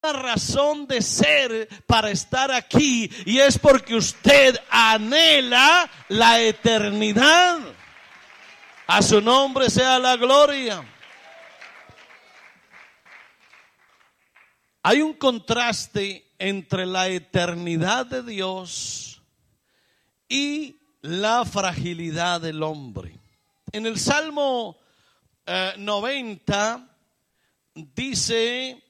una razón de ser para estar aquí, y es porque usted anhela la eternidad. A su nombre sea la gloria. Hay un contraste entre la eternidad de Dios y la fragilidad del hombre. En el Salmo 90 dice: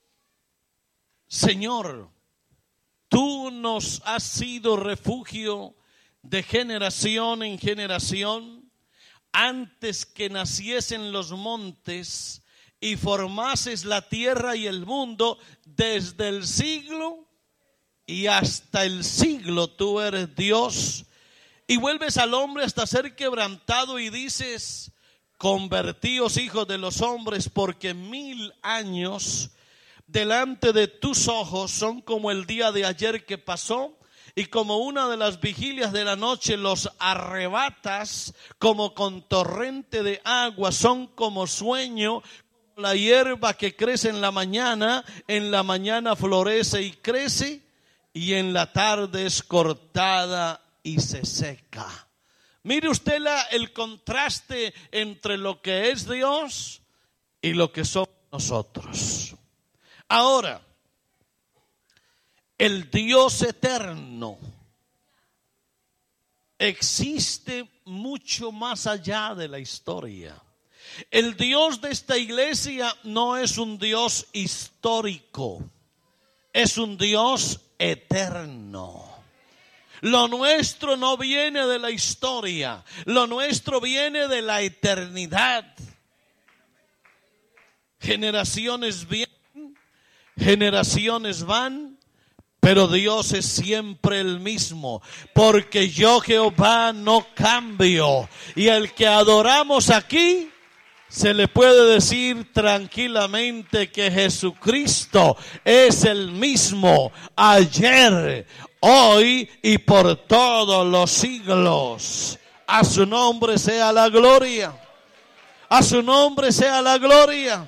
Señor, tú nos has sido refugio de generación en generación. Antes que naciesen los montes y formases la tierra y el mundo, desde el siglo y hasta el siglo tú eres Dios. Y vuelves al hombre hasta ser quebrantado y dices: convertíos, hijos de los hombres, porque 1000 años delante de tus ojos son como el día de ayer que pasó, y como una de las vigilias de la noche. Los arrebatas como con torrente de agua, son como sueño, como la hierba que crece en la mañana florece y crece, y en la tarde es cortada y se seca. Mire usted el contraste entre lo que es Dios y lo que somos nosotros. Ahora, el Dios eterno existe mucho más allá de la historia. El Dios de esta iglesia no es un Dios histórico, es un Dios eterno. Lo nuestro no viene de la historia, lo nuestro viene de la eternidad. Generaciones vienen, generaciones van, pero Dios es siempre el mismo, porque yo, Jehová, no cambio. Y el que adoramos aquí, se le puede decir tranquilamente que Jesucristo es el mismo ayer, hoy y por todos los siglos. A su nombre sea la gloria. A su nombre sea la gloria.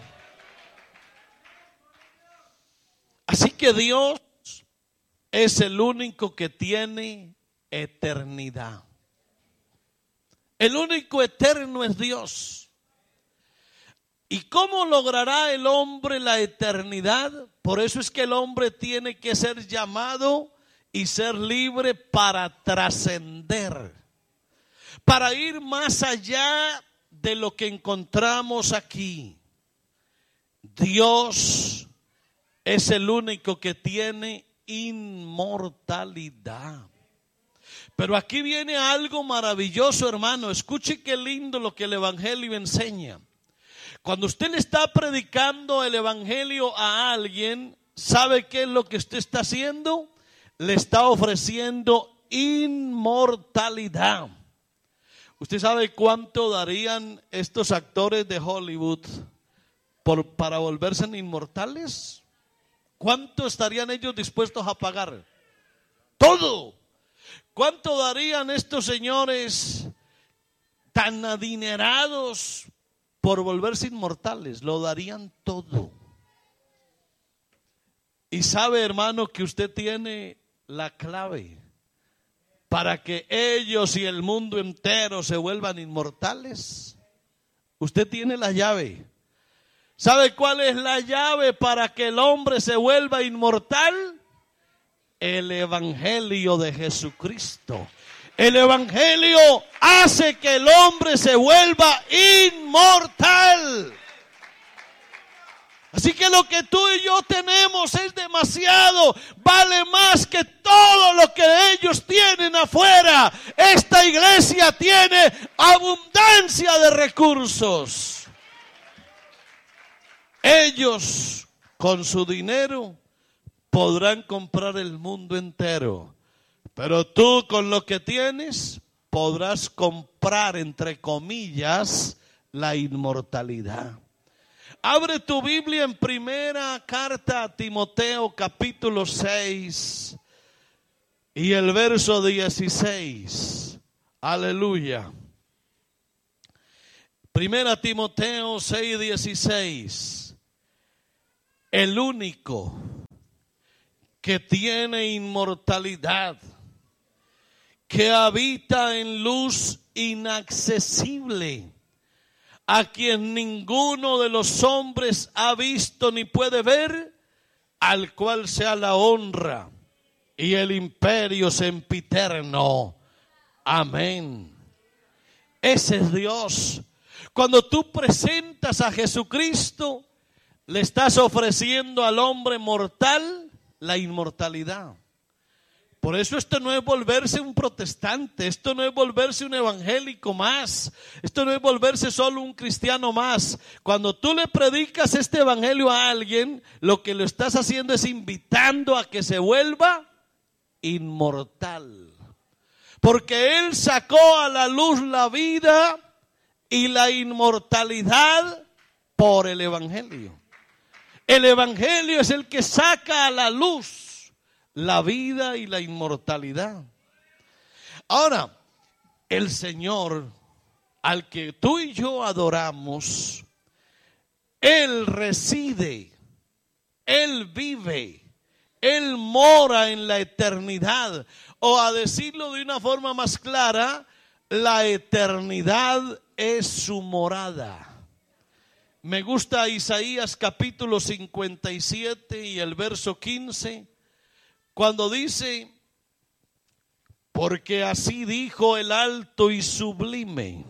Así que Dios es el único que tiene eternidad. El único eterno es Dios. ¿Y cómo logrará el hombre la eternidad? Por eso es que el hombre tiene que ser llamado y ser libre para trascender, para ir más allá de lo que encontramos aquí. Dios es el único que tiene inmortalidad. Pero aquí viene algo maravilloso, hermano. Escuche qué lindo lo que el evangelio enseña. Cuando usted le está predicando el evangelio a alguien, ¿sabe qué es lo que usted está haciendo? Le está ofreciendo inmortalidad. ¿Usted sabe cuánto darían estos actores de Hollywood para volverse inmortales? ¿Cuánto estarían ellos dispuestos a pagar? Todo. ¿Cuánto darían estos señores tan adinerados por volverse inmortales? Lo darían todo. Y sabe, hermano, que usted tiene la clave para que ellos y el mundo entero se vuelvan inmortales. Usted tiene la llave. ¿Sabe cuál es la llave para que el hombre se vuelva inmortal? El evangelio de Jesucristo. El evangelio hace que el hombre se vuelva inmortal. Así que lo que tú y yo tenemos es demasiado, vale más que todo lo que ellos tienen afuera. Esta iglesia tiene abundancia de recursos. Ellos con su dinero podrán comprar el mundo entero, pero tú con lo que tienes podrás comprar, entre comillas, la inmortalidad. Abre tu Biblia en primera carta a Timoteo, capítulo 6 y el verso 16. Aleluya. Primera Timoteo 6:16. El único que tiene inmortalidad, que habita en luz inaccesible, a quien ninguno de los hombres ha visto ni puede ver, al cual sea la honra y el imperio sempiterno. Amén. Ese es Dios. Cuando tú presentas a Jesucristo, le estás ofreciendo al hombre mortal la inmortalidad. Por eso esto no es volverse un protestante, esto no es volverse un evangélico más, esto no es volverse solo un cristiano más. Cuando tú le predicas este evangelio a alguien, lo que lo estás haciendo es invitando a que se vuelva inmortal. Porque Él sacó a la luz la vida y la inmortalidad por el evangelio. El evangelio es el que saca a la luz la vida y la inmortalidad. Ahora, el Señor al que tú y yo adoramos, Él reside, Él vive, Él mora en la eternidad. O a decirlo de una forma más clara, la eternidad es su morada. Me gusta Isaías capítulo 57 y el verso 15. Cuando dice, porque así dijo el alto y sublime,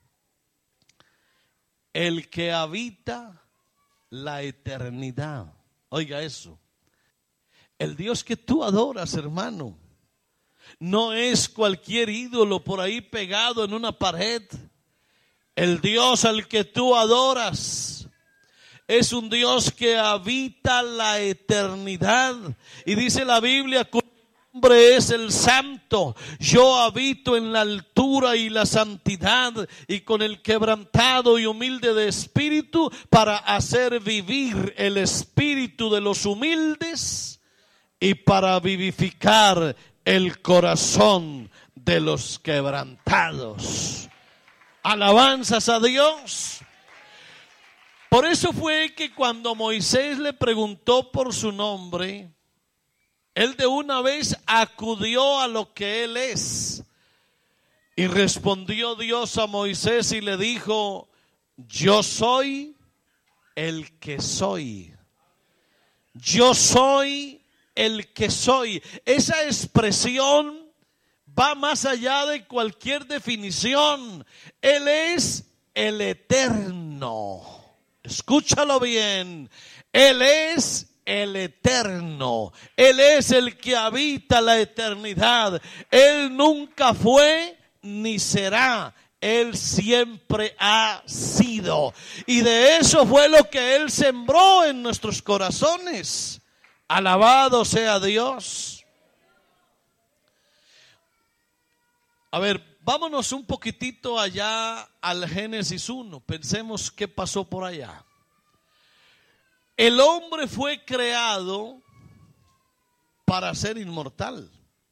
el que habita la eternidad. Oiga eso. El Dios que tú adoras, hermano, no es cualquier ídolo por ahí pegado en una pared. El Dios al que tú adoras es un Dios que habita la eternidad. Y dice la Biblia, cuyo nombre es el Santo. Yo habito en la altura y la santidad, y con el quebrantado y humilde de espíritu, para hacer vivir el espíritu de los humildes y para vivificar el corazón de los quebrantados. Alabanzas a Dios. Por eso fue que cuando Moisés le preguntó por su nombre, él de una vez acudió a lo que él es. Y respondió Dios a Moisés y le dijo, yo soy el que soy. Yo soy el que soy. Esa expresión va más allá de cualquier definición. Él es el eterno. Escúchalo bien. Él es el eterno. Él es el que habita la eternidad. Él nunca fue ni será. Él siempre ha sido. Y de eso fue lo que Él sembró en nuestros corazones. Alabado sea Dios. A ver, vámonos un poquitito allá al Génesis 1. Pensemos qué pasó por allá. El hombre fue creado para ser inmortal.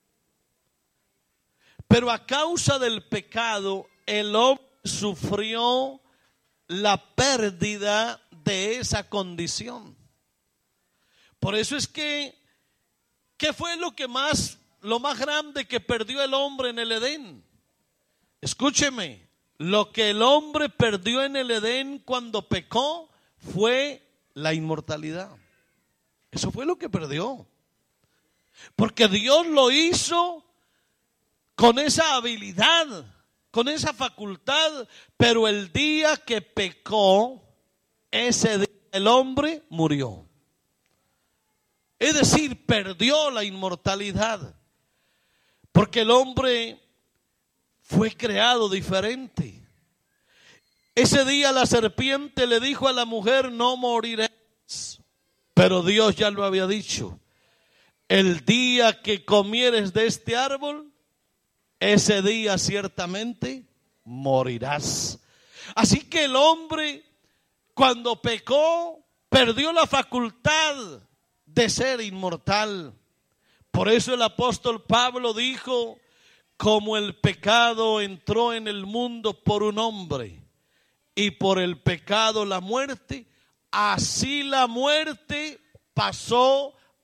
Pero a causa del pecado, el hombre sufrió la pérdida de esa condición. Por eso es que, ¿qué fue lo más grande que perdió el hombre en el Edén? Escúcheme, lo que el hombre perdió en el Edén cuando pecó fue la inmortalidad. Eso fue lo que perdió. Porque Dios lo hizo con esa habilidad, con esa facultad, pero el día que pecó, ese día el hombre murió. Es decir, perdió la inmortalidad. Porque el hombre fue creado diferente. Ese día la serpiente le dijo a la mujer, no morirás. Pero Dios ya lo había dicho. El día que comieres de este árbol, ese día ciertamente morirás. Así que el hombre, cuando pecó, perdió la facultad de ser inmortal. Por eso el apóstol Pablo dijo, como el pecado entró en el mundo por un hombre y por el pecado la muerte, así la muerte pasó a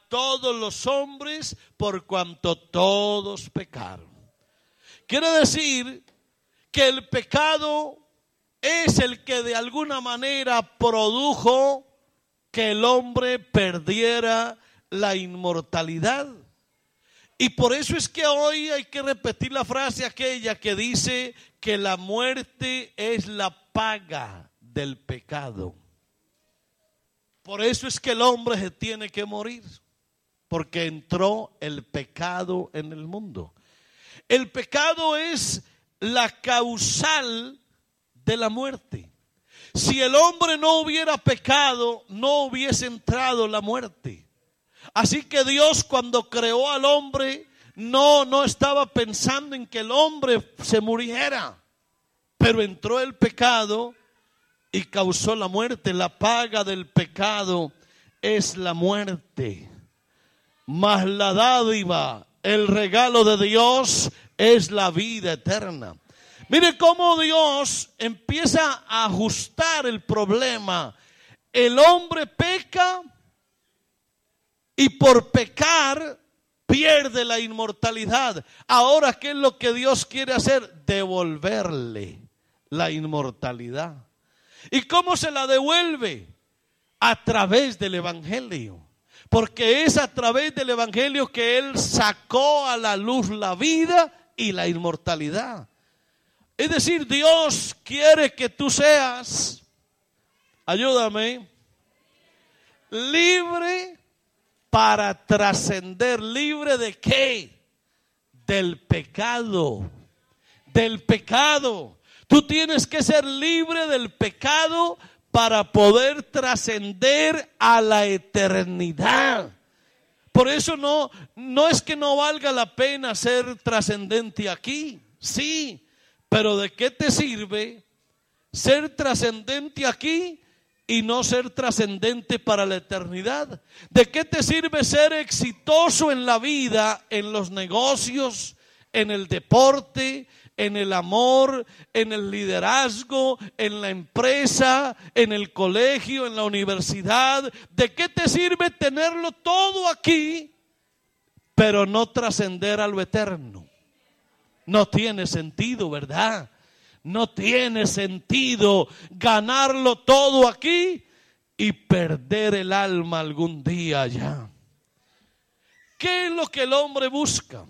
todos los hombres por cuanto todos pecaron. Quiere decir que el pecado es el que de alguna manera produjo que el hombre perdiera la inmortalidad. Y por eso es que hoy hay que repetir la frase aquella que dice que la muerte es la paga del pecado. Por eso es que el hombre se tiene que morir, porque entró el pecado en el mundo. El pecado es la causal de la muerte. Si el hombre no hubiera pecado, no hubiese entrado la muerte. Así que Dios, cuando creó al hombre, no estaba pensando en que el hombre se muriera, pero entró el pecado y causó la muerte. La paga del pecado es la muerte, mas la dádiva, el regalo de Dios, es la vida eterna. Mire cómo Dios empieza a ajustar el problema. El hombre peca y por pecar pierde la inmortalidad. Ahora, ¿qué es lo que Dios quiere hacer? Devolverle la inmortalidad. ¿Y cómo se la devuelve? A través del evangelio. Porque es a través del evangelio que Él sacó a la luz la vida y la inmortalidad. Es decir, Dios quiere que tú seas, ayúdame, libre para trascender. ¿Libre de qué? Del pecado. Del pecado. Tú tienes que ser libre del pecado para poder trascender a la eternidad. Por eso no es que no valga la pena ser trascendente aquí. Sí, pero ¿de qué te sirve ser trascendente aquí y no ser trascendente para la eternidad? ¿De qué te sirve ser exitoso en la vida, en los negocios, en el deporte, en el amor, en el liderazgo, en la empresa, en el colegio, en la universidad? ¿De qué te sirve tenerlo todo aquí, pero no trascender a lo eterno? No tiene sentido, ¿verdad? No tiene sentido ganarlo todo aquí y perder el alma algún día allá. ¿Qué es lo que el hombre busca?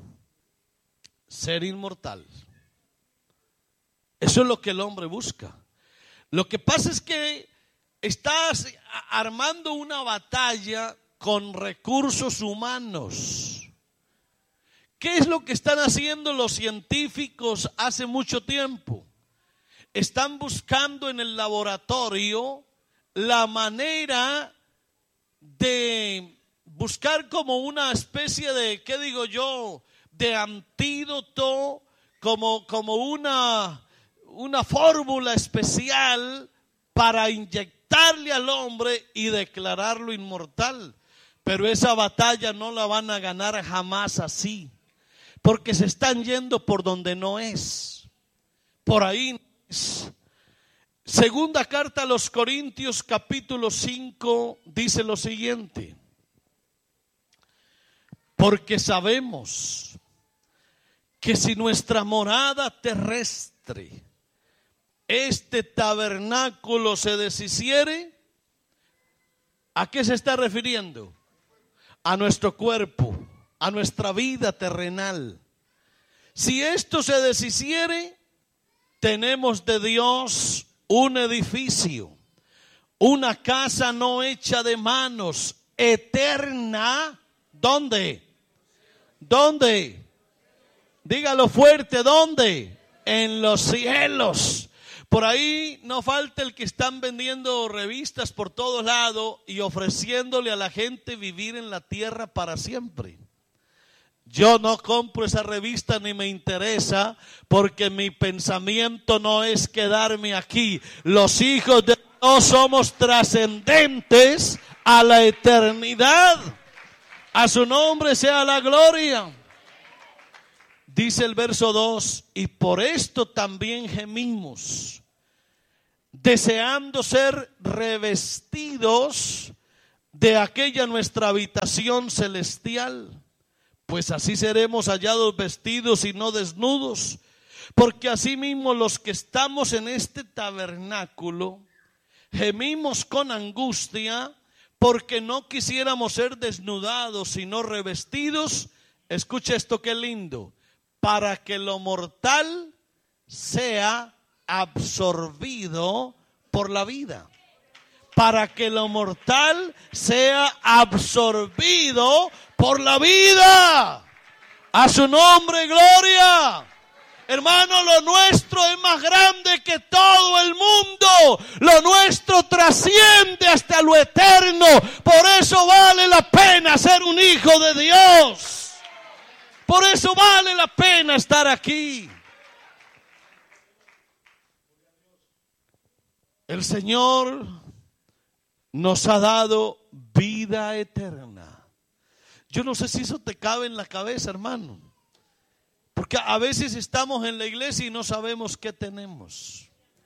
Ser inmortal. Eso es lo que el hombre busca. Lo que pasa es que estás armando una batalla con recursos humanos. ¿Qué es lo que están haciendo los científicos hace mucho tiempo? Están buscando en el laboratorio la manera de buscar como una especie de, ¿qué digo yo?, de antídoto, como una fórmula especial para inyectarle al hombre y declararlo inmortal. Pero esa batalla no la van a ganar jamás así, porque se están yendo por donde no es. Por ahí no es. Segunda carta a los Corintios, capítulo 5, dice lo siguiente: porque sabemos que si nuestra morada terrestre, este tabernáculo, se deshiciere, ¿a qué se está refiriendo? A nuestro cuerpo, a nuestra vida terrenal. Si esto se deshiciere, tenemos de Dios un edificio, una casa no hecha de manos, eterna. ¿Dónde? ¿Dónde? Dígalo fuerte, ¿dónde? En los cielos. Por ahí no falta el que están vendiendo revistas por todos lados y ofreciéndole a la gente vivir en la tierra para siempre. Yo no compro esa revista ni me interesa, porque mi pensamiento no es quedarme aquí. Los hijos de Dios somos trascendentes a la eternidad. A su nombre sea la gloria. Dice el verso 2: y por esto también gemimos, deseando ser revestidos de aquella nuestra habitación celestial, pues así seremos hallados vestidos y no desnudos. Porque asimismo los que estamos en este tabernáculo gemimos con angustia, porque no quisiéramos ser desnudados, sino revestidos. Escucha esto, qué lindo: para que lo mortal sea absorbido por la vida. Para que lo mortal sea absorbido por la vida. A su nombre, gloria. Hermano, lo nuestro es más grande que todo el mundo. Lo nuestro trasciende hasta lo eterno. Por eso vale la pena ser un hijo de Dios. Por eso vale la pena estar aquí. El Señor nos ha dado vida eterna. Yo no sé si eso te cabe en la cabeza, hermano. Porque a veces estamos en la iglesia y no sabemos qué tenemos.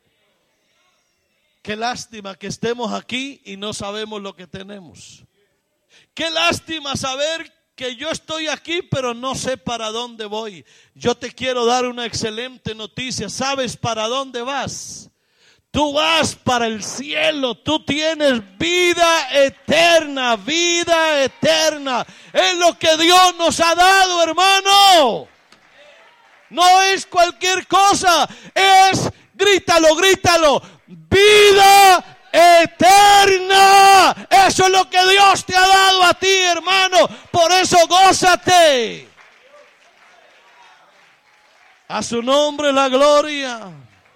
Qué lástima que estemos aquí y no sabemos lo que tenemos. Qué lástima saber que yo estoy aquí pero no sé para dónde voy. Yo te quiero dar una excelente noticia. ¿Sabes para dónde vas? Tú vas para el cielo, tú tienes vida eterna, vida eterna. Es lo que Dios nos ha dado, hermano. No es cualquier cosa, es, grítalo, grítalo, vida eterna. Eso es lo que Dios te ha dado a ti, hermano. Por eso gózate. A su nombre la gloria.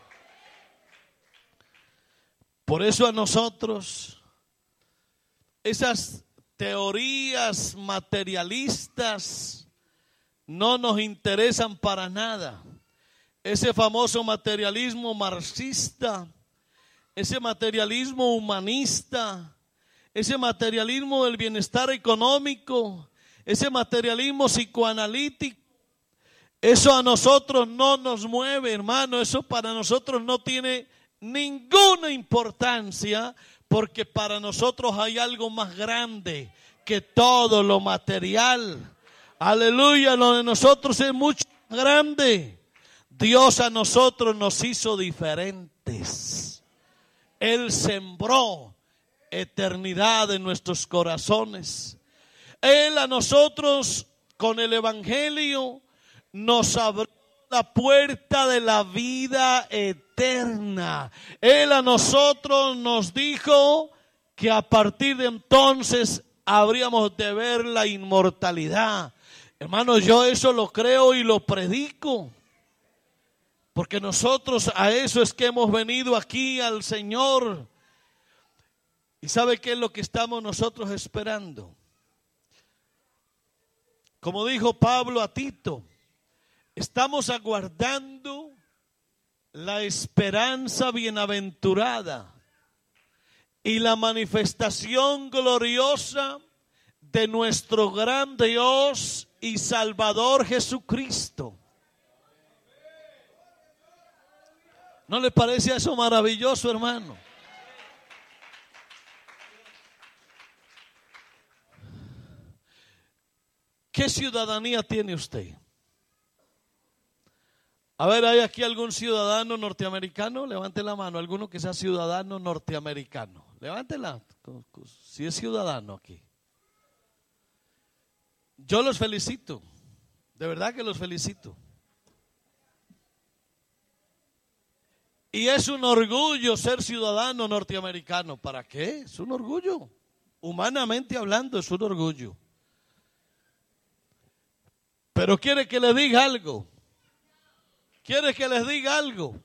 Por eso a nosotros esas teorías materialistas no nos interesan para nada. Ese famoso materialismo marxista, ese materialismo humanista, ese materialismo del bienestar económico, ese materialismo psicoanalítico, eso a nosotros no nos mueve, hermano. Eso para nosotros no tiene ninguna importancia, porque para nosotros hay algo más grande que todo lo material. Aleluya, lo de nosotros es mucho más grande. Dios a nosotros nos hizo diferentes. Él sembró eternidad en nuestros corazones. Él a nosotros con el evangelio nos abrió la puerta de la vida eterna. Él a nosotros nos dijo que a partir de entonces habríamos de ver la inmortalidad. Hermano, yo eso lo creo y lo predico, porque nosotros a eso es que hemos venido aquí al Señor. ¿Y sabe qué es lo que estamos nosotros esperando? Como dijo Pablo a Tito, estamos aguardando la esperanza bienaventurada y la manifestación gloriosa de nuestro gran Dios y Salvador Jesucristo. ¿No le parece eso maravilloso, hermano? ¿Qué ciudadanía tiene usted? A ver, ¿hay aquí algún ciudadano norteamericano? Levante la mano, alguno que sea ciudadano norteamericano. Levántela, si es ciudadano aquí. Yo los felicito, de verdad que los felicito. Y es un orgullo ser ciudadano norteamericano. ¿Para qué? Es un orgullo. Humanamente hablando, es un orgullo. Pero quiere que le diga algo. Quiere que les diga algo.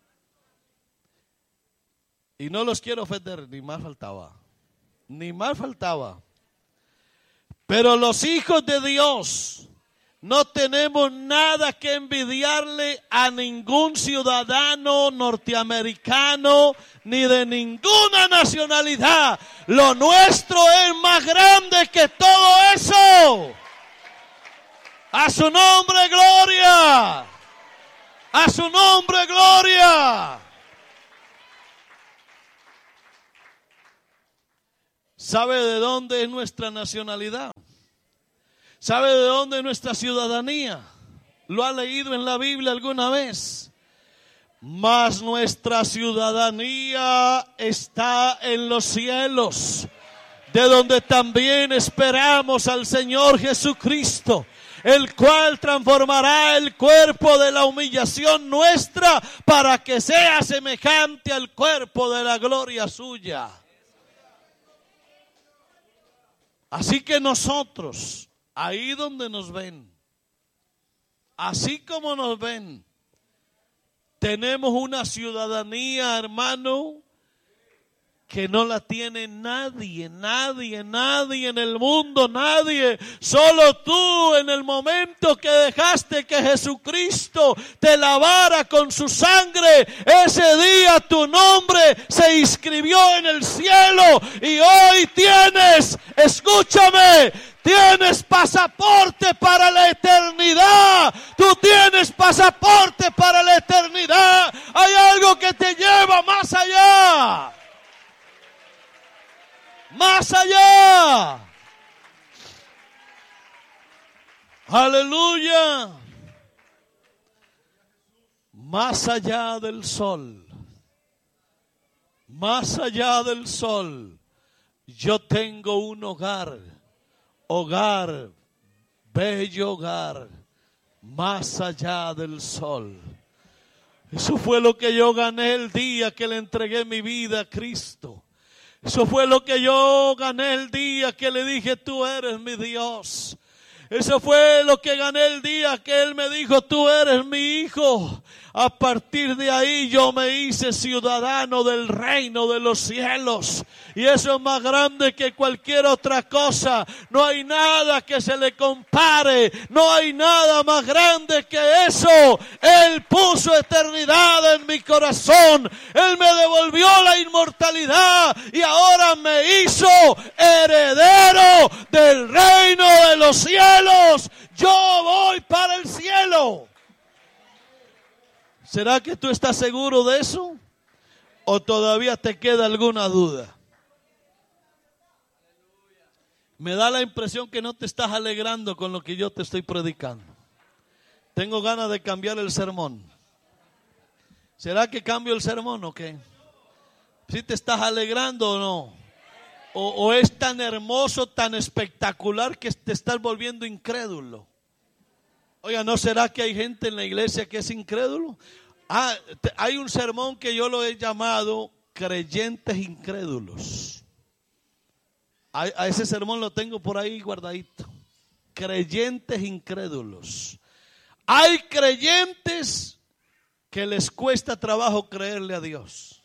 Y no los quiero ofender, ni más faltaba. Ni más faltaba. Pero los hijos de Dios no tenemos nada que envidiarle a ningún ciudadano norteamericano ni de ninguna nacionalidad. Lo nuestro es más grande que todo eso. A su nombre, gloria. A su nombre, gloria. ¿Sabe de dónde es nuestra nacionalidad? ¿Sabe de dónde es nuestra ciudadanía? ¿Lo ha leído en la Biblia alguna vez? Mas nuestra ciudadanía está en los cielos, de donde también esperamos al Señor Jesucristo, el cual transformará el cuerpo de la humillación nuestra para que sea semejante al cuerpo de la gloria suya. Así que nosotros, ahí donde nos ven, así como nos ven, tenemos una ciudadanía, hermano, que no la tiene nadie en el mundo, nadie. Solo tú, en el momento que dejaste que Jesucristo te lavara con su sangre, ese día tu nombre se inscribió en el cielo y hoy tienes, escúchame, tienes pasaporte para la eternidad. Tú tienes pasaporte para la eternidad. Hay algo que te lleva más allá. Más allá. Aleluya. Más allá del sol. Más allá del sol. Yo tengo un hogar. Hogar. Bello hogar. Más allá del sol. Eso fue lo que yo gané el día que le entregué mi vida a Cristo. Eso fue lo que yo gané el día que le dije, tú eres mi Dios. Eso fue lo que gané el día que Él me dijo, tú eres mi hijo. A partir de ahí yo me hice ciudadano del reino de los cielos. Y eso es más grande que cualquier otra cosa. No hay nada que se le compare. No hay nada más grande que eso. Él puso eternidad en mi corazón. Él me devolvió la inmortalidad. Y ahora me hizo heredero del reino de los cielos. Yo voy para el cielo. ¿Será que tú estás seguro de eso? ¿O todavía te queda alguna duda? Me da la impresión que no te estás alegrando con lo que yo te estoy predicando. Tengo ganas de cambiar el sermón. ¿Será que cambio el sermón o qué? ¿Sí te estás alegrando o no? ¿O es tan hermoso, tan espectacular que te estás volviendo incrédulo? Oiga, ¿no será que hay gente en la iglesia que es incrédulo? Hay un sermón que yo lo he llamado creyentes incrédulos. A ese sermón lo tengo por ahí guardadito. Creyentes incrédulos. Hay creyentes que les cuesta trabajo creerle a Dios.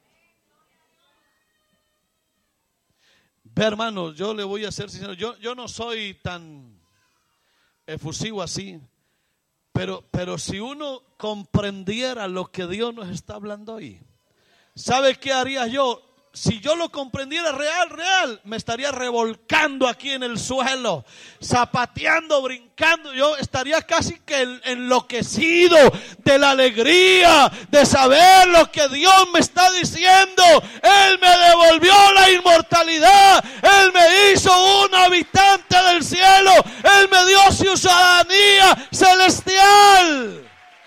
Ve, hermano, yo le voy a ser sincero. Yo no soy tan efusivo así. Pero si uno comprendiera lo que Dios nos está hablando hoy, ¿sabe qué haría yo? Si yo lo comprendiera real, me estaría revolcando aquí en el suelo, zapateando, brincando. Yo estaría casi que enloquecido de la alegría de saber lo que Dios me está diciendo. Él me devolvió la inmortalidad. Él me hizo un habitante del cielo. Él me dio ciudadanía celestial.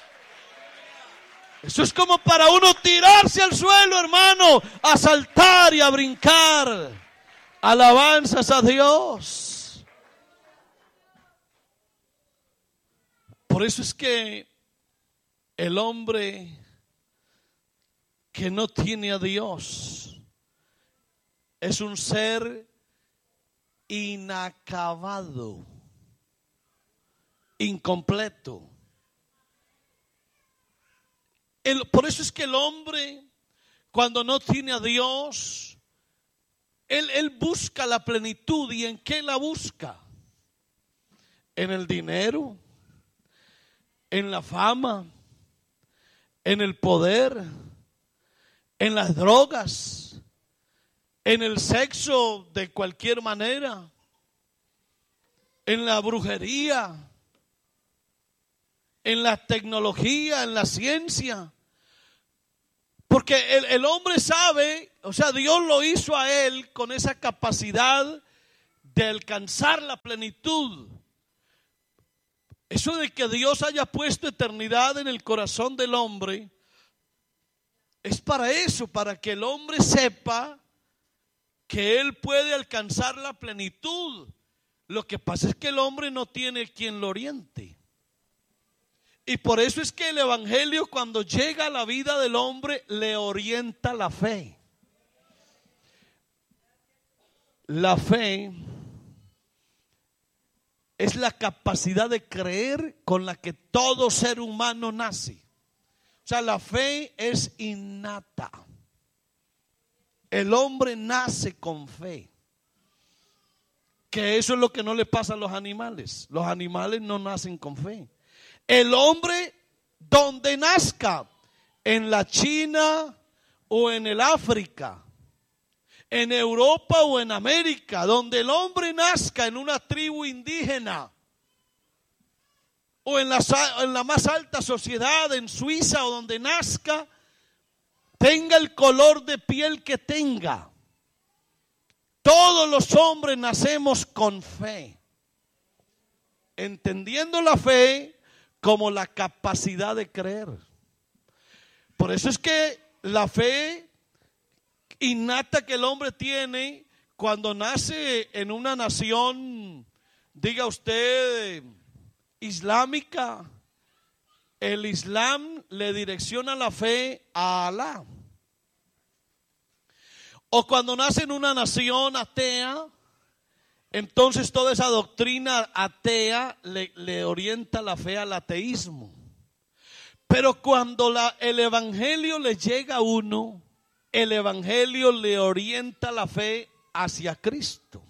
Eso es como para uno tirarse al suelo, hermano, a saltar y a brincar. Alabanzas a Dios. Por eso es que el hombre que no tiene a Dios es un ser inacabado, incompleto. Por eso es que el hombre, cuando no tiene a Dios, él busca la plenitud. ¿Y en qué la busca? En el dinero, en la fama, en el poder, en las drogas, en el sexo de cualquier manera, en la brujería, en la tecnología, en la ciencia. Porque el hombre sabe, o sea, Dios lo hizo a él con esa capacidad de alcanzar la plenitud. Eso de que Dios haya puesto eternidad en el corazón del hombre es para eso, para que el hombre sepa que él puede alcanzar la plenitud. Lo que pasa es que el hombre no tiene quien lo oriente. Y por eso es que el evangelio, cuando llega a la vida del hombre, le orienta la fe. La fe es la capacidad de creer con la que todo ser humano nace. O sea, la fe es innata. El hombre nace con fe. Que eso es lo que no le pasa a los animales. Los animales no nacen con fe. El hombre, donde nazca, en la China o en el África, en Europa o en América, donde el hombre nazca en una tribu indígena o en la más alta sociedad, en Suiza o donde nazca, tenga el color de piel que tenga, todos los hombres nacemos con fe, entendiendo la fe como la capacidad de creer. Por eso es que la fe innata que el hombre tiene cuando nace en una nación, diga usted, islámica, el Islam le direcciona la fe a Alá. O cuando nace en una nación atea, entonces toda esa doctrina atea le orienta la fe al ateísmo. Pero cuando el evangelio le llega a uno, el evangelio le orienta la fe hacia Cristo.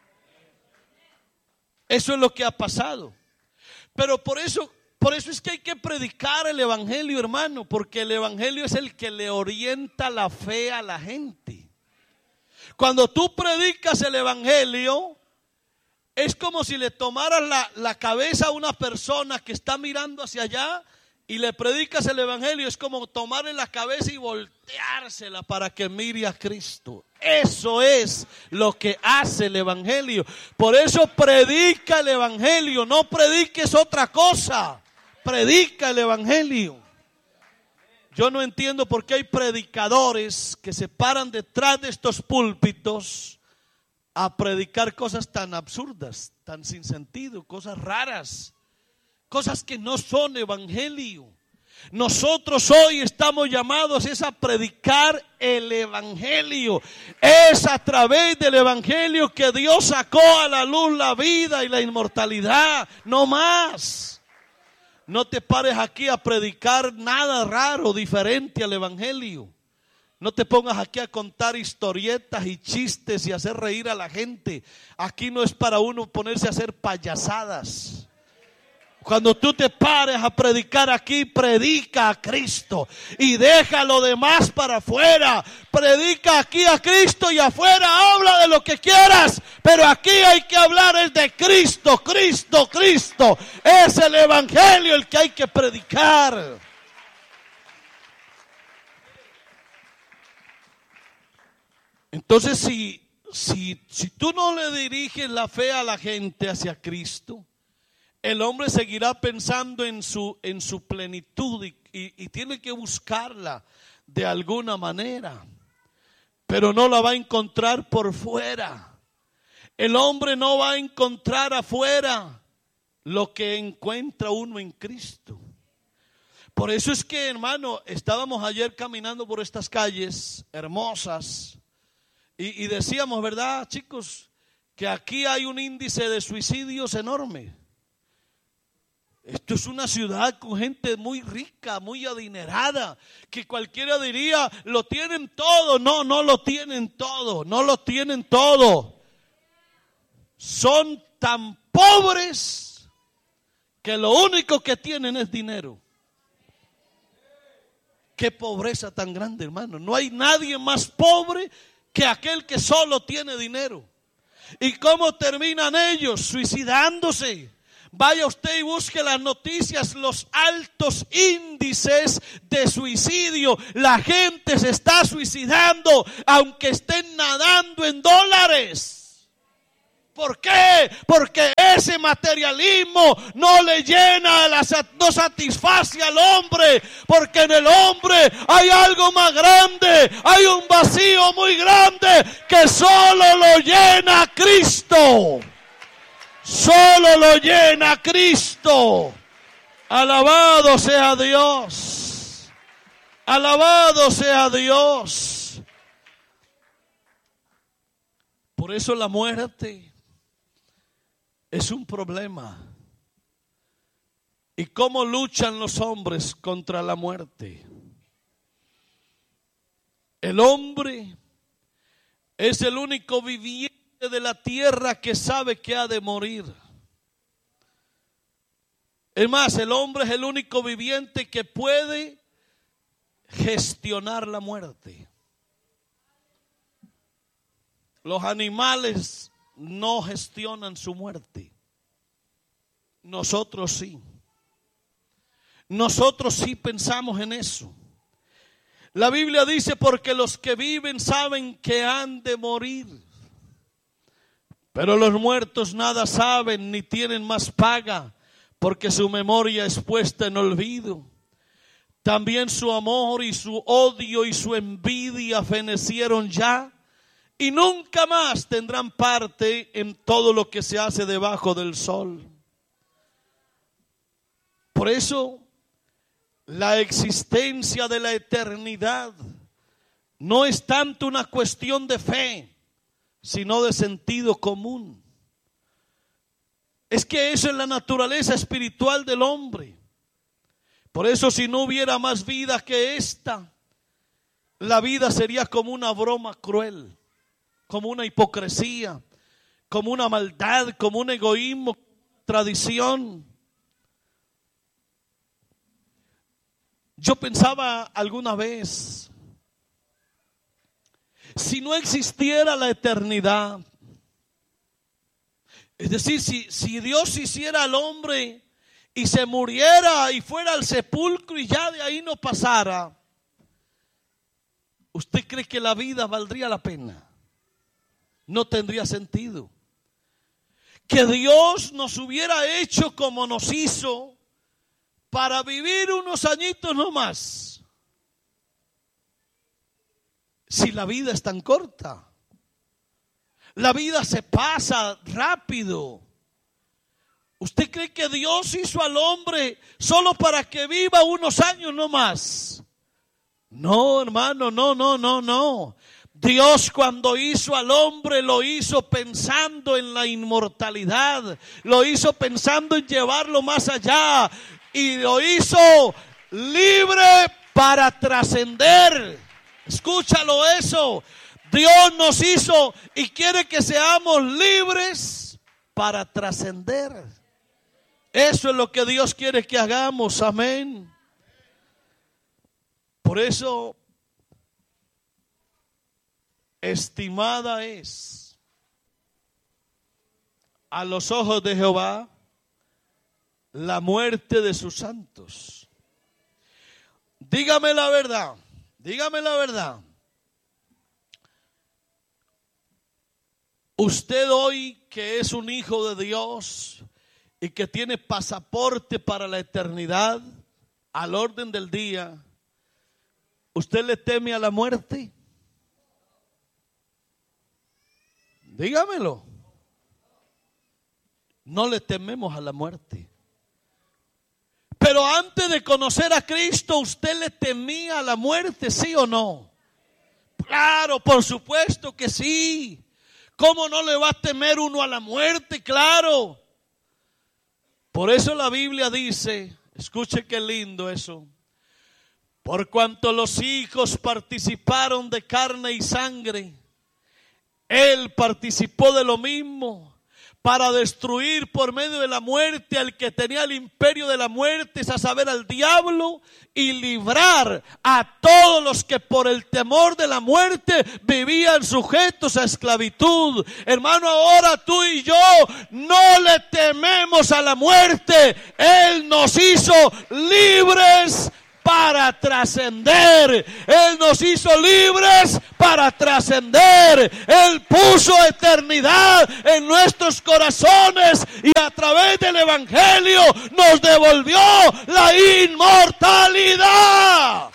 Eso es lo que ha pasado. Pero por eso es que hay que predicar el evangelio, hermano, porque el evangelio es el que le orienta la fe a la gente. Cuando tú predicas el evangelio, es como si le tomaras la cabeza a una persona que está mirando hacia allá y le predicas el evangelio. Es como tomarle la cabeza y volteársela para que mire a Cristo. Eso es lo que hace el evangelio. Por eso predica el evangelio, no prediques otra cosa. Predica el evangelio. Yo no entiendo por qué hay predicadores que se paran detrás de estos púlpitos a predicar cosas tan absurdas, tan sin sentido, cosas raras, cosas que no son evangelio. Nosotros hoy estamos llamados a predicar el evangelio. Es a través del evangelio que Dios sacó a la luz la vida y la inmortalidad, no más. No te pares aquí a predicar nada raro, diferente al evangelio. No te pongas aquí a contar historietas y chistes y hacer reír a la gente. Aquí no es para uno ponerse a hacer payasadas. Cuando tú te pares a predicar aquí, predica a Cristo y deja lo demás para afuera. Predica aquí a Cristo y afuera habla de lo que quieras, pero aquí hay que hablar es de Cristo, Cristo, Cristo. Es el evangelio el que hay que predicar. Entonces, si tú no le diriges la fe a la gente hacia Cristo, el hombre seguirá pensando en su plenitud y tiene que buscarla de alguna manera, pero no la va a encontrar por fuera. El hombre no va a encontrar afuera lo que encuentra uno en Cristo. Por eso es que, hermano, estábamos ayer caminando por estas calles hermosas y decíamos, ¿verdad, chicos? Que aquí hay un índice de suicidios enorme. Esto es una ciudad con gente muy rica, muy adinerada, que cualquiera diría, lo tienen todo. No, no lo tienen todo, no lo tienen todo. Son tan pobres que lo único que tienen es dinero. Qué pobreza tan grande, hermano. No hay nadie más pobre que aquel que solo tiene dinero. ¿Y cómo terminan ellos? Suicidándose, Vaya usted y busque las noticias, los altos índices de suicidio. La gente se está suicidando aunque estén nadando en dólares. ¿Por qué? Porque ese materialismo no le llena, no satisface al hombre. Porque en el hombre hay algo más grande, hay un vacío muy grande que solo lo llena Cristo. Solo lo llena Cristo. Alabado sea Dios. Alabado sea Dios. Por eso la muerte es un problema. ¿Y cómo luchan los hombres contra la muerte? El hombre es el único viviente de la tierra que sabe que ha de morir. Es más, el hombre es el único viviente que puede gestionar la muerte. Los animales no gestionan su muerte. Nosotros sí. Nosotros sí pensamos en eso. La Biblia dice, porque los que viven saben que han de morir. Pero los muertos nada saben ni tienen más paga, porque su memoria es puesta en olvido. También su amor y su odio y su envidia fenecieron ya, y nunca más tendrán parte en todo lo que se hace debajo del sol. Por eso, la existencia de la eternidad no es tanto una cuestión de fe, sino de sentido común. Es que eso es la naturaleza espiritual del hombre. Por eso, si no hubiera más vida que esta, la vida sería como una broma cruel, como una hipocresía, como una maldad, como un egoísmo, tradición. Yo pensaba alguna vez, si no existiera la eternidad, es decir, si Dios hiciera al hombre y se muriera y fuera al sepulcro y ya de ahí no pasara, ¿usted cree que la vida valdría la pena? No tendría sentido. Que Dios nos hubiera hecho como nos hizo para vivir unos añitos nomás. Si la vida es tan corta, la vida se pasa rápido. ¿Usted cree que Dios hizo al hombre solo para que viva unos años nomás? No, hermano, no. Dios, cuando hizo al hombre, lo hizo pensando en la inmortalidad, lo hizo pensando en llevarlo más allá y lo hizo libre para trascender. Escúchalo eso. Dios nos hizo y quiere que seamos libres para trascender. Eso es lo que Dios quiere que hagamos. Amén. Por eso, estimada es a los ojos de Jehová la muerte de sus santos. Dígame la verdad. Dígame la verdad. Usted hoy que es un hijo de Dios y que tiene pasaporte para la eternidad, al orden del día, ¿usted le teme a la muerte? Dígamelo. No le tememos a la muerte. Pero antes de conocer a Cristo, ¿usted le temía a la muerte, sí o no? Claro, por supuesto que sí. ¿Cómo no le va a temer uno a la muerte? Claro. Por eso la Biblia dice, escuche qué lindo eso. Por cuanto los hijos participaron de carne y sangre, Él participó de lo mismo, para destruir por medio de la muerte al que tenía el imperio de la muerte, es a saber, al diablo, y librar a todos los que por el temor de la muerte vivían sujetos a esclavitud. Hermano, ahora tú y yo no le tememos a la muerte. Él nos hizo libres para trascender. Él nos hizo libres para trascender. Él puso eternidad en nuestros corazones y a través del evangelio nos devolvió la inmortalidad.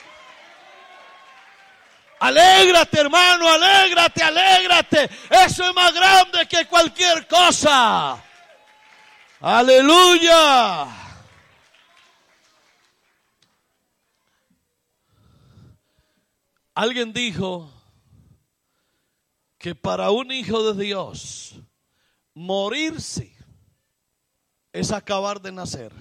Alégrate, hermano, alégrate, alégrate. Eso es más grande que cualquier cosa. Aleluya. Alguien dijo que para un hijo de Dios morirse es acabar de nacer.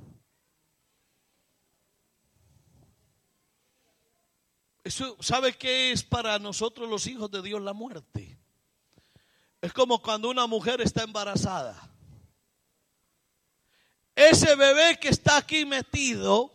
Eso, ¿sabe qué es para nosotros los hijos de Dios la muerte? Es como cuando una mujer está embarazada. Ese bebé que está aquí metido,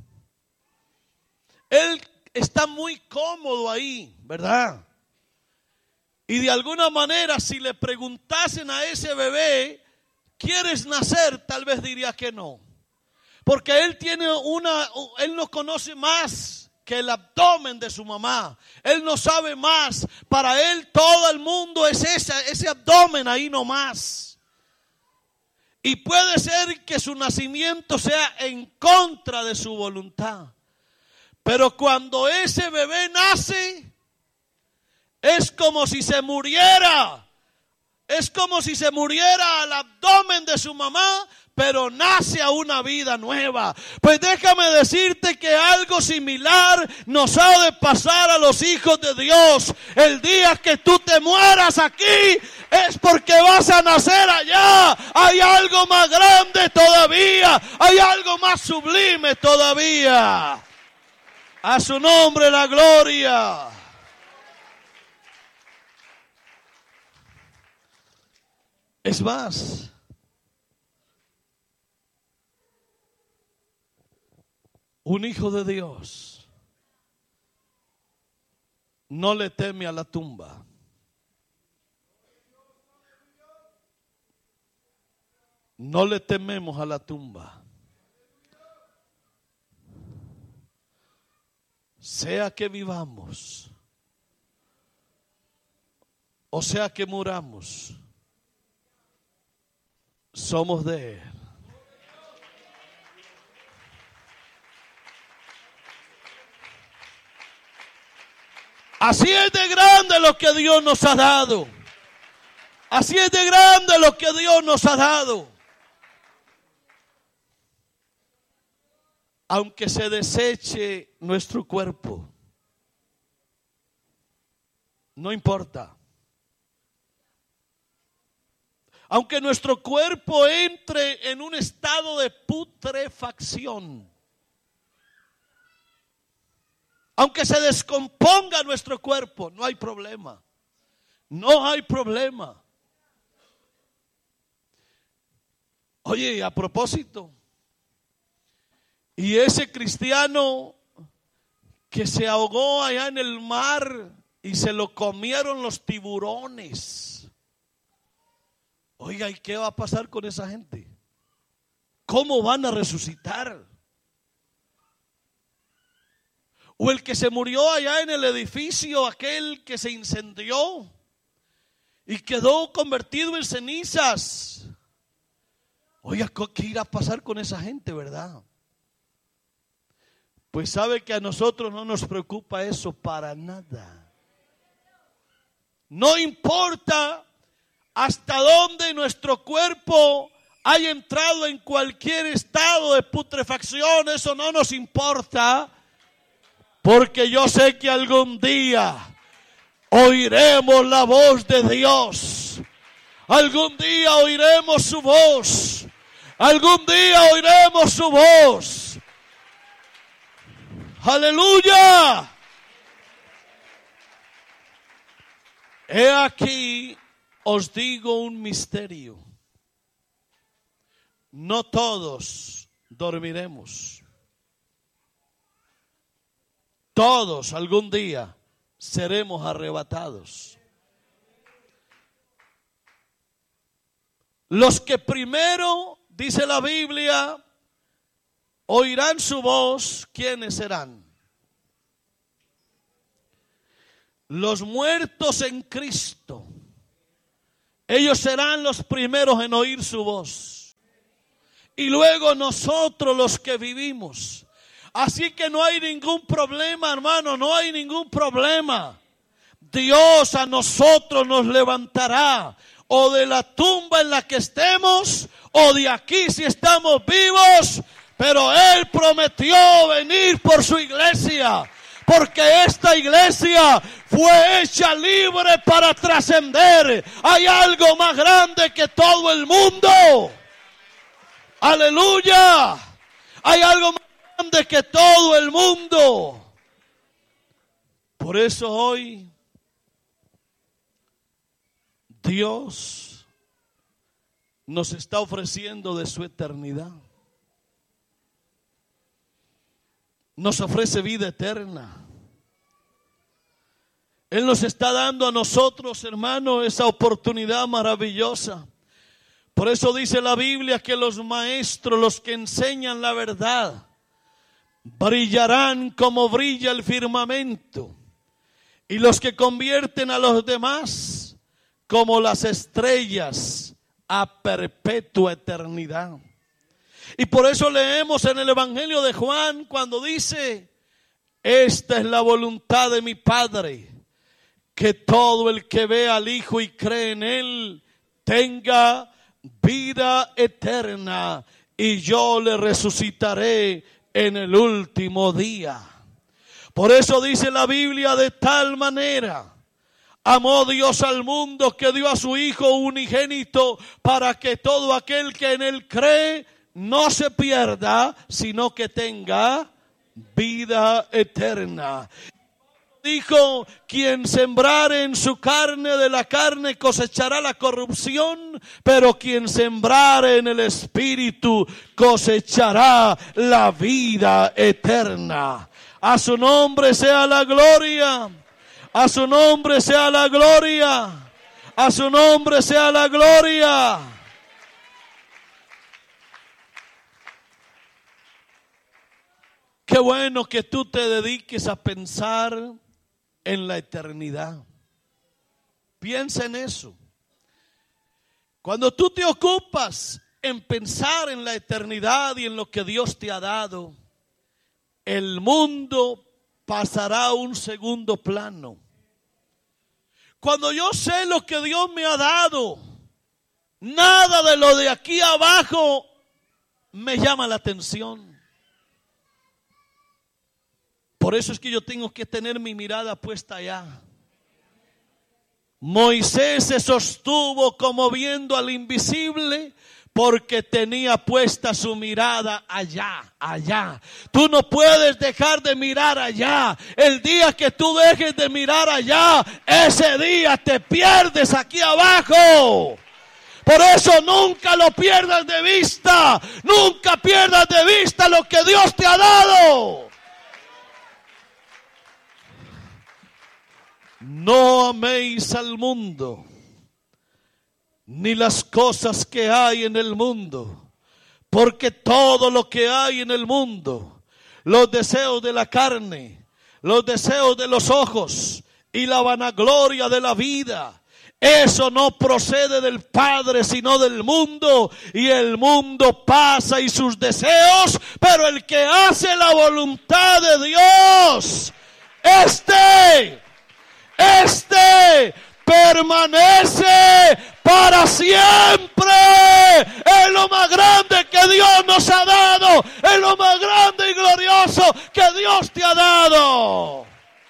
él está muy cómodo ahí, ¿verdad? Y de alguna manera, si le preguntasen a ese bebé, ¿quieres nacer? Tal vez diría que no. Porque él él no conoce más que el abdomen de su mamá. Él no sabe más. Para él todo el mundo es ese abdomen ahí nomás. Y puede ser que su nacimiento sea en contra de su voluntad. Pero cuando ese bebé nace, es como si se muriera. Es como si se muriera al abdomen de su mamá, pero nace a una vida nueva. Pues déjame decirte que algo similar nos ha de pasar a los hijos de Dios. El día que tú te mueras aquí, es porque vas a nacer allá. Hay algo más grande todavía. Hay algo más sublime todavía. A su nombre la gloria. Es más, un hijo de Dios no le teme a la tumba. No le tememos a la tumba. Sea que vivamos, o sea que muramos, somos de Él. Así es de grande lo que Dios nos ha dado. Así es de grande lo que Dios nos ha dado. Aunque se deseche nuestro cuerpo, no importa. Aunque nuestro cuerpo entre en un estado de putrefacción, aunque se descomponga nuestro cuerpo, no hay problema. No hay problema. Oye, a propósito, y ese cristiano que se ahogó allá en el mar y se lo comieron los tiburones. Oiga, ¿y qué va a pasar con esa gente? ¿Cómo van a resucitar? O el que se murió allá en el edificio, aquel que se incendió y quedó convertido en cenizas. Oiga, ¿qué irá a pasar con esa gente, verdad? Pues sabe que a nosotros no nos preocupa eso para nada. No importa hasta dónde nuestro cuerpo haya entrado en cualquier estado de putrefacción, eso no nos importa, porque yo sé que algún día oiremos la voz de Dios. Algún día oiremos su voz. Algún día oiremos su voz. ¡Aleluya! He aquí, os digo un misterio. no todos dormiremos. Todos algún día seremos arrebatados. Los que primero, dice la Biblia, oirán su voz, ¿quiénes serán? Los muertos en Cristo. Ellos serán los primeros en oír su voz. Y luego nosotros los que vivimos. Así que no hay ningún problema, hermano, no hay ningún problema. Dios a nosotros nos levantará, o de la tumba en la que estemos, o de aquí si estamos vivos. Pero Él prometió venir por su iglesia, porque esta iglesia fue hecha libre para trascender. Hay algo más grande que todo el mundo. Aleluya. Hay algo más grande que todo el mundo. Por eso hoy Dios nos está ofreciendo de su eternidad. Nos ofrece vida eterna. Él nos está dando a nosotros, hermano, esa oportunidad maravillosa. Por eso dice la Biblia que los maestros, los que enseñan la verdad, brillarán como brilla el firmamento. Y los que convierten a los demás como las estrellas a perpetua eternidad. Y por eso leemos en el Evangelio de Juan cuando dice: esta es la voluntad de mi Padre, que todo el que ve al Hijo y cree en Él tenga vida eterna, y yo le resucitaré en el último día. Por eso dice la Biblia: de tal manera amó Dios al mundo que dio a su Hijo unigénito, para que todo aquel que en Él cree no se pierda, sino que tenga vida eterna. Dijo: quien sembrare en su carne, de la carne cosechará la corrupción, pero quien sembrare en el Espíritu cosechará la vida eterna. A su nombre sea la gloria. A su nombre sea la gloria. A su nombre sea la gloria. Qué bueno que tú te dediques a pensar en la eternidad. Piensa en eso. Cuando tú te ocupas en pensar en la eternidad y en lo que Dios te ha dado, el mundo pasará a un segundo plano. Cuando yo sé lo que Dios me ha dado, nada de lo de aquí abajo me llama la atención. Por eso es que yo tengo que tener mi mirada puesta allá. Moisés se sostuvo como viendo al invisible, porque tenía puesta su mirada allá, allá. Tú no puedes dejar de mirar allá. El día que tú dejes de mirar allá, ese día te pierdes aquí abajo. Por eso nunca lo pierdas de vista. Nunca pierdas de vista lo que Dios te ha dado. No améis al mundo, ni las cosas que hay en el mundo, porque todo lo que hay en el mundo, los deseos de la carne, los deseos de los ojos y la vanagloria de la vida, eso no procede del Padre, sino del mundo. Y el mundo pasa y sus deseos, pero el que hace la voluntad de Dios, este permanece para siempre. Es lo más grande que Dios nos ha dado. Es lo más grande y glorioso que Dios te ha dado.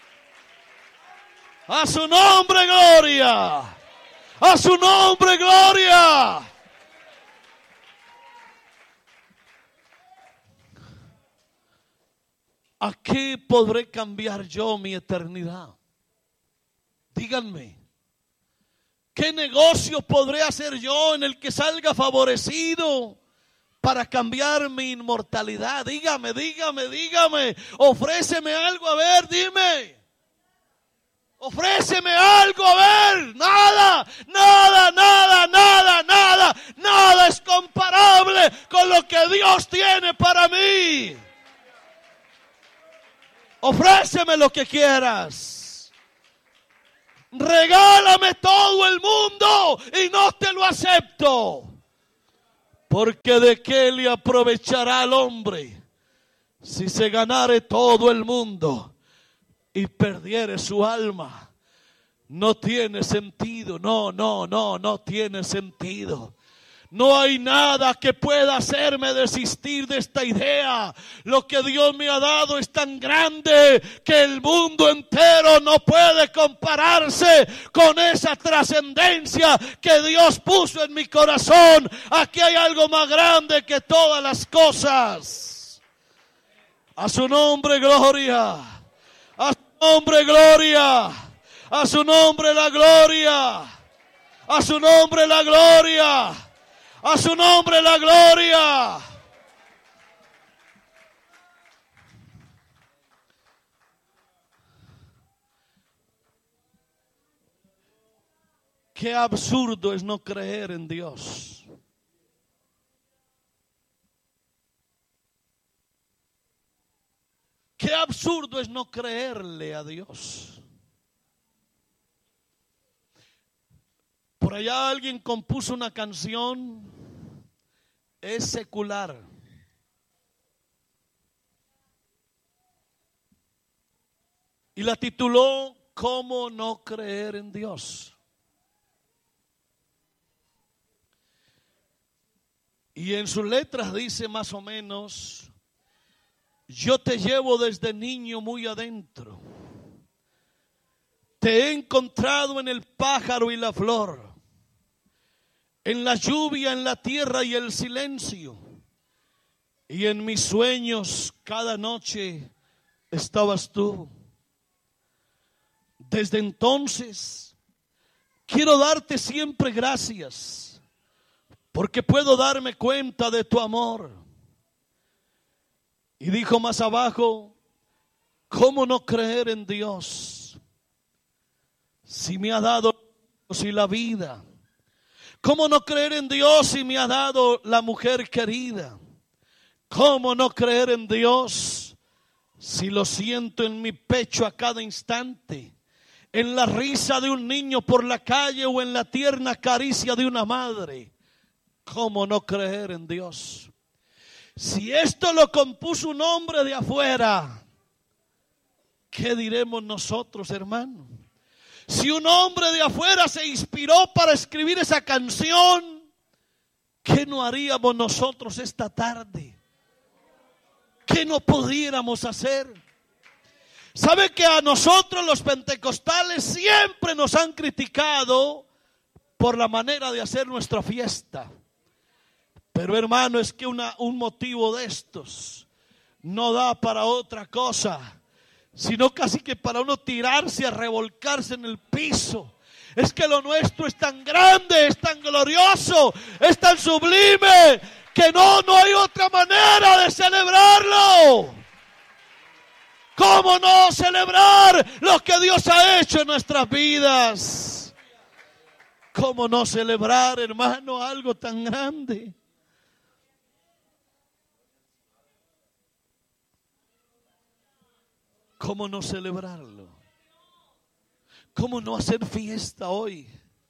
A su nombre gloria. A su nombre gloria. ¿A qué podré cambiar yo mi eternidad? Díganme, ¿qué negocio podré hacer yo en el que salga favorecido para cambiar mi inmortalidad. Dígame. Ofréceme algo, a ver, dime. Ofréceme algo, a ver. Nada es comparable con lo que Dios tiene para mí. Ofréceme lo que quieras. Regálame todo el mundo y no te lo acepto. Porque de qué le aprovechará al hombre si se ganare todo el mundo y perdiere su alma. No tiene sentido, no tiene sentido. No hay nada que pueda hacerme desistir de esta idea. Lo que Dios me ha dado es tan grande que el mundo entero no puede compararse con esa trascendencia que Dios puso en mi corazón. Aquí hay algo más grande que todas las cosas. A su nombre gloria. A su nombre gloria. A su nombre la gloria. A su nombre la gloria. A su nombre la gloria. Qué absurdo es no creer en Dios. Qué absurdo es no creerle a Dios. Por allá alguien compuso una canción, es secular. Y la tituló ¿Cómo no creer en Dios? Y en sus letras dice más o menos: yo te llevo desde niño muy adentro. Te he encontrado en el pájaro y la flor, en la lluvia, en la tierra y el silencio. Y en mis sueños cada noche estabas tú. Desde entonces quiero darte siempre gracias, porque puedo darme cuenta de tu amor. Y dijo más abajo: ¿cómo no creer en Dios? Si me ha dado la vida. ¿Cómo no creer en Dios si me ha dado la mujer querida? ¿Cómo no creer en Dios si lo siento en mi pecho a cada instante? En la risa de un niño por la calle o en la tierna caricia de una madre. ¿Cómo no creer en Dios? Si esto lo compuso un hombre de afuera, ¿qué diremos nosotros, hermano? Si un hombre de afuera se inspiró para escribir esa canción, ¿qué no haríamos nosotros esta tarde? ¿Qué no pudiéramos hacer? ¿Sabe que a nosotros los pentecostales siempre nos han criticado por la manera de hacer nuestra fiesta? Pero hermano, es que un motivo de estos no da para otra cosa, sino casi que para uno tirarse a revolcarse en el piso. Es que lo nuestro es tan grande, es tan glorioso, es tan sublime, que no hay otra manera de celebrarlo. ¿Cómo no celebrar lo que Dios ha hecho en nuestras vidas? ¿Cómo no celebrar, hermano, algo tan grande? ¿Cómo no celebrarlo? ¿Cómo no hacer fiesta hoy?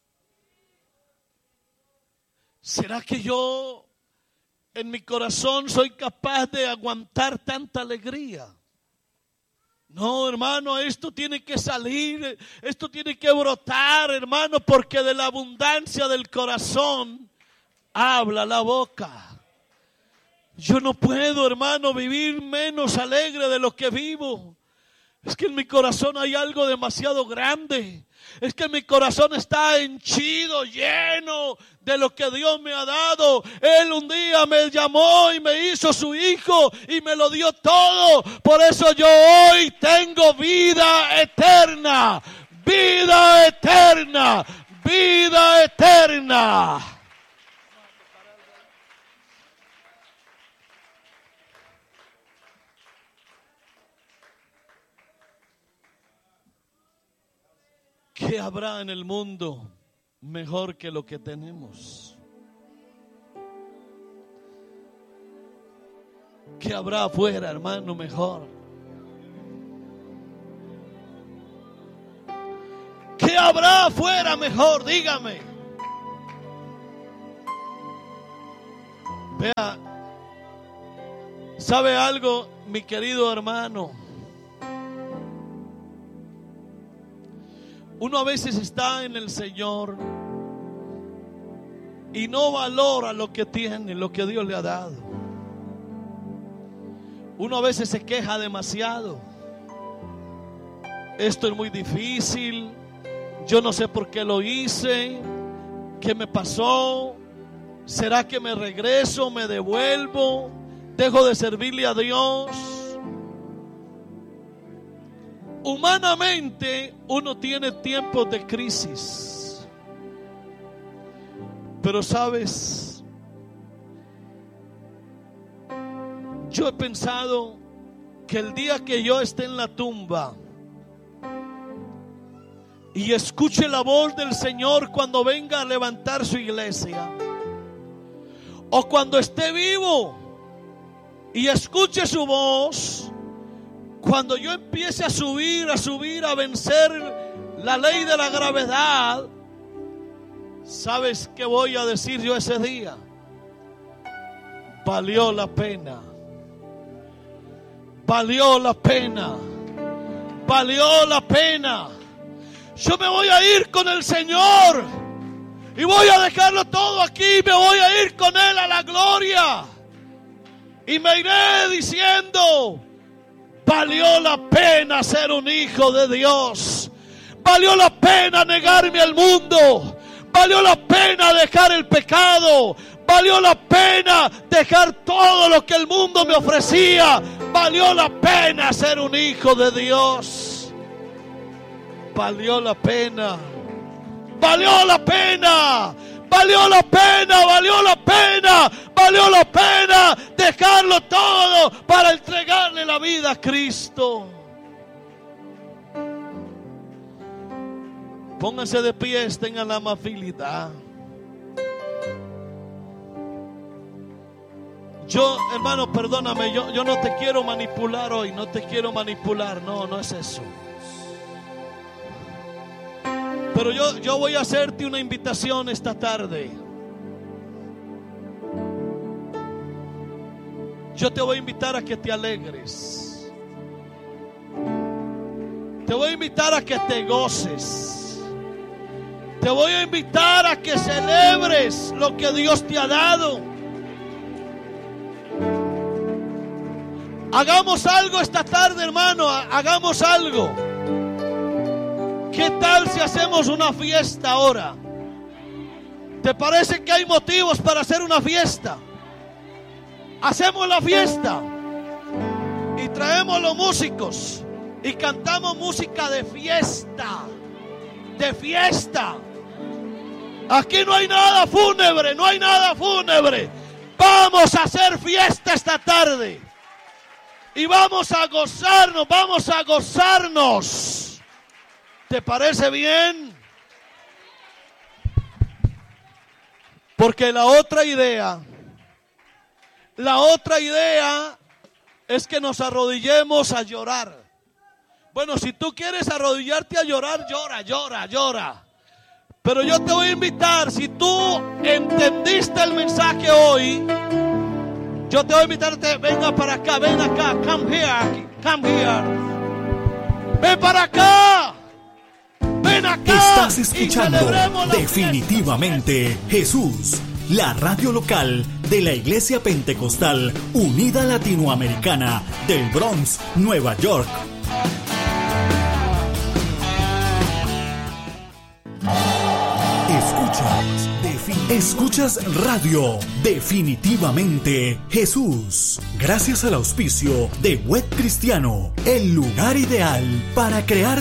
¿Será que yo en mi corazón soy capaz de aguantar tanta alegría? No, hermano, esto tiene que salir, esto tiene que brotar, hermano, porque de la abundancia del corazón habla la boca. Yo no puedo, hermano, vivir menos alegre de lo que vivo. Es que en mi corazón hay algo demasiado grande. Es que mi corazón está henchido, lleno de lo que Dios me ha dado. Él un día me llamó y me hizo su hijo y me lo dio todo. Por eso yo hoy tengo vida eterna, vida eterna, vida eterna. ¿qué habrá en el mundo mejor que lo que tenemos? ¿Qué habrá afuera, hermano, mejor? ¿Qué habrá afuera mejor? Dígame. Vea, ¿sabe algo, mi querido hermano? Uno a veces está en el Señor y no valora lo que tiene, lo que Dios le ha dado. Uno a veces se queja demasiado. Esto es muy difícil. Yo no sé por qué lo hice. ¿Qué me pasó? ¿Será que me regreso, me devuelvo, dejo de servirle a Dios? Humanamente uno tiene tiempos de crisis. Pero sabes, yo he pensado que el día que yo esté en la tumba y escuche la voz del Señor cuando venga a levantar su iglesia, o cuando esté vivo y escuche su voz, cuando yo empiece a subir, a vencer la ley de la gravedad, ¿sabes qué voy a decir yo ese día? Valió la pena. Valió la pena. Valió la pena. Yo me voy a ir con el Señor y voy a dejarlo todo aquí. Me voy a ir con Él a la gloria y me iré diciendo: valió la pena ser un hijo de Dios. Valió la pena negarme al mundo. Valió la pena dejar el pecado. Valió la pena dejar todo lo que el mundo me ofrecía. Valió la pena ser un hijo de Dios. Valió la pena. Valió la pena. Valió la pena, valió la pena, valió la pena dejarlo todo para entregarle la vida a Cristo. Pónganse de pie, tengan la amabilidad. Yo, hermano, perdóname, yo no te quiero manipular hoy, no te quiero manipular, no es eso. Pero yo voy a hacerte una invitación esta tarde. Yo te voy a invitar a que te alegres. Te voy a invitar a que te goces. Te voy a invitar a que celebres lo que Dios te ha dado. Hagamos algo esta tarde, hermano. Hagamos algo. ¿Qué tal si hacemos una fiesta ahora? ¿Te parece que hay motivos para hacer una fiesta? Hacemos la fiesta y traemos los músicos y cantamos música de fiesta. De fiesta. Aquí no hay nada fúnebre, no hay nada fúnebre. Vamos a hacer fiesta esta tarde y vamos a gozarnos, vamos a gozarnos. ¿Te parece bien? Porque la otra idea es que nos arrodillemos a llorar. Bueno, si tú quieres arrodillarte a llorar, llora. Pero yo te voy a invitar, si tú entendiste el mensaje hoy, yo te voy a invitar, venga para acá, ven acá, come here. Ven para acá. Ven acá. Estás escuchando Definitivamente Jesús, la radio local de la Iglesia Pentecostal Unida Latinoamericana del Bronx, Nueva York. Escuchas radio Definitivamente Jesús. Gracias al auspicio de Web Cristiano, el lugar ideal para crear